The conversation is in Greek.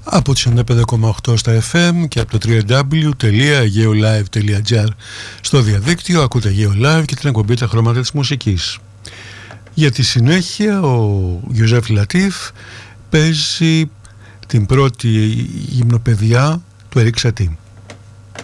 Από τις 95,8 στα FM και από το www.geolive.gr στο διαδίκτυο ακούτε GeoLive και την εκπομπή Τα Χρώματα της Μουσικής. Για τη συνέχεια ο Γιουζέφ Λατίφ παίζει την πρώτη γυμνοπαιδιά του Ερικ Σατί.